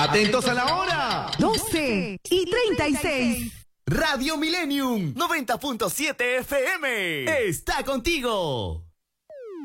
Atentos a la hora. 12:36. Radio Millennium 90.7 FM está contigo.